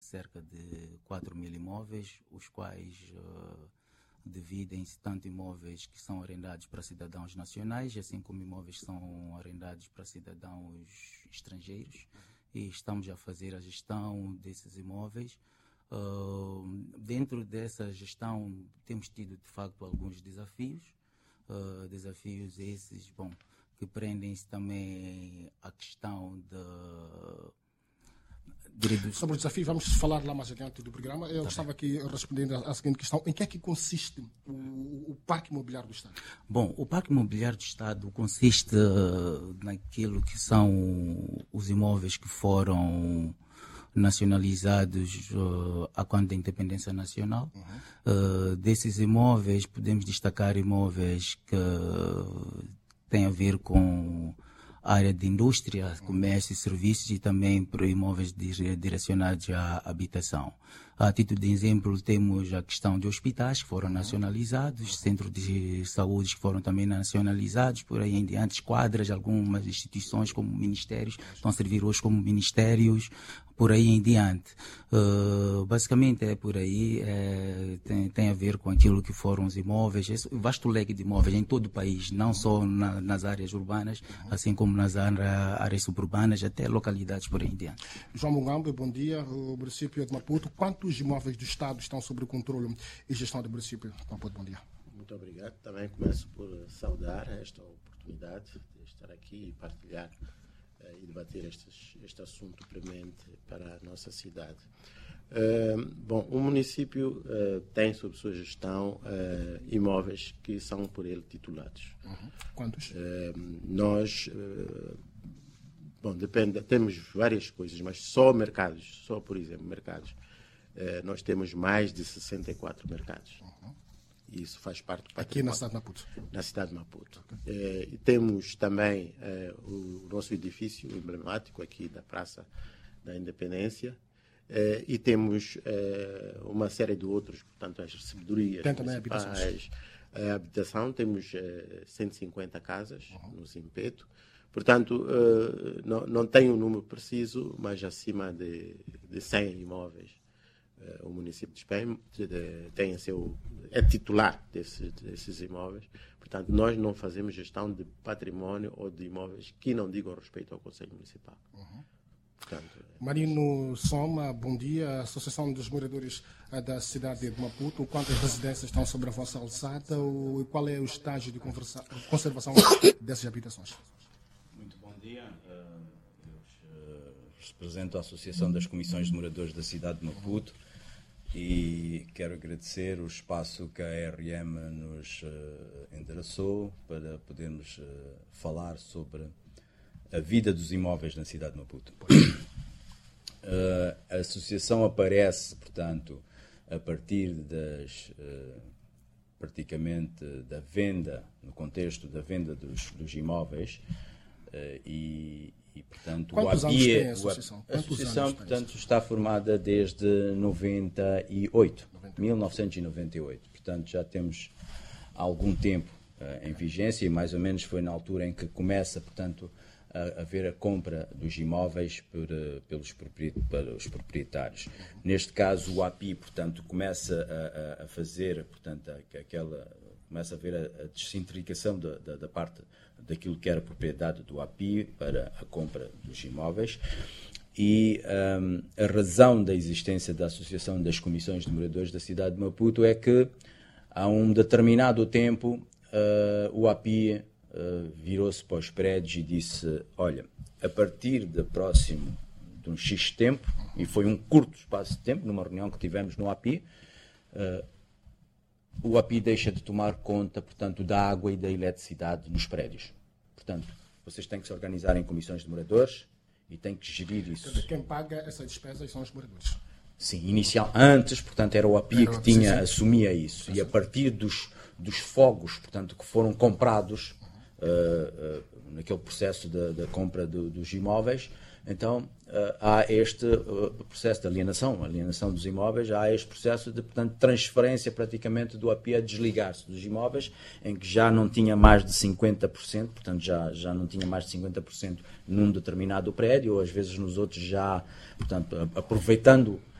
cerca de 4.000 imóveis, os quais dividem-se tanto imóveis que são arrendados para cidadãos nacionais, assim como imóveis que são arrendados para cidadãos estrangeiros. E estamos a fazer a gestão desses imóveis. Dentro dessa gestão temos tido de facto alguns desafios, desafios esses, que prendem-se também à questão Sobre o desafio, vamos falar lá mais adiante do programa. Eu estava aqui respondendo à seguinte questão: em que é que consiste o Parque Imobiliário do Estado? Bom, o Parque Imobiliário do Estado consiste naquilo que são os imóveis que foram nacionalizados a quando da independência nacional. Desses imóveis, podemos destacar imóveis que têm a ver com área de indústria, comércio e serviços e também para imóveis direcionados à habitação. A título de exemplo, temos a questão de hospitais que foram nacionalizados, centros de saúde que foram também nacionalizados, por aí em diante, esquadras, algumas instituições como ministérios, estão a servir hoje como ministérios, por aí em diante. Basicamente é por aí, tem a ver com aquilo que foram os imóveis, esse vasto leque de imóveis em todo o país, não só nas áreas urbanas, assim como nas áreas suburbanas, até localidades por aí em diante. João Mugambe, bom dia. O município de Maputo, quantos imóveis do Estado estão sob o controle e gestão do município de Maputo? Bom dia. Muito obrigado. Também começo por saudar esta oportunidade de estar aqui e partilhar e debater este assunto premente para a nossa cidade. O município tem sob sua gestão imóveis que são por ele titulados. Quantos? Nós, depende, temos várias coisas, mas só mercados, por exemplo, mercados. Nós temos mais de 64 mercados. Isso faz parte do aqui na cidade de Maputo. Na cidade de Maputo. E temos também o nosso edifício emblemático aqui da Praça da Independência. E temos uma série de outros, portanto, as recebedorias. Tem também habitações. A habitação, temos 150 casas no Zimpeto. Portanto, não tenho um número preciso, mas acima de 100 imóveis. O município de Espanha é titular desses imóveis. Portanto, nós não fazemos gestão de património ou de imóveis que não digam respeito ao Conselho Municipal. Portanto, Marino Soma, bom dia. A Associação dos Moradores da cidade de Maputo, quantas residências estão sobre a vossa alçada e qual é o estágio de conservação dessas habitações? Muito bom dia. Eu represento a Associação das Comissões de Moradores da cidade de Maputo e quero agradecer o espaço que a ARM nos endereçou para podermos falar sobre a vida dos imóveis na cidade de Maputo. A associação aparece, portanto, a partir praticamente da venda, no contexto da venda dos imóveis e portanto, quantos anos tem a associação? A associação, portanto, está formada desde 1998. Portanto, já temos algum tempo em vigência e mais ou menos foi na altura em que começa, portanto, a haver a compra dos imóveis pelos proprietários. Neste caso, o API, portanto, começa a fazer, portanto, começa a haver a descentrificação da parte daquilo que era a propriedade do API para a compra dos imóveis e a razão da existência da Associação das Comissões de Moradores da cidade de Maputo é que há um determinado tempo o API virou-se para os prédios e disse, olha, a partir de um X tempo, e foi um curto espaço de tempo, numa reunião que tivemos no API, o API deixa de tomar conta, portanto, da água e da eletricidade nos prédios. Portanto, vocês têm que se organizar em comissões de moradores e têm que gerir isso. Quem paga essas despesas são os moradores. Sim, antes, portanto, era o API que assumia isso. E a partir dos fogos, portanto, que foram comprados naquele processo da compra dos imóveis, então há este processo de alienação dos imóveis, há este processo de, portanto, transferência praticamente do API a desligar-se dos imóveis, em que já não tinha mais de 50%, portanto já não tinha mais de 50% num determinado prédio, ou às vezes nos outros já, portanto, aproveitando